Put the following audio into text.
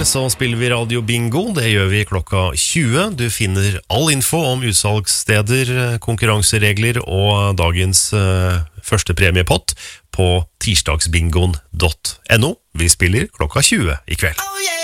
kveld så spiller vi Radio Bingo. Det gjør vi klokka 20. Du finner all info om utsalgssteder, konkurranseregler og dagens første premiepott på tirsdagsbingoen.no. Vi spiller klokka 20 i kveld.